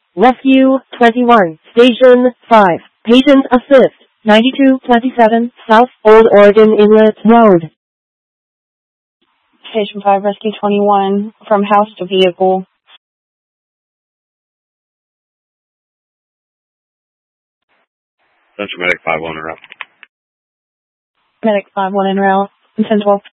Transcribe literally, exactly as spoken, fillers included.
Rescue twenty-one, Station five, Patient Assist, ninety-two twenty-seven, South Old Oregon Inlet Road. Station five, Rescue twenty-one, from house to vehicle. Central Medic five one en route. Medic five one en route, ten twelve.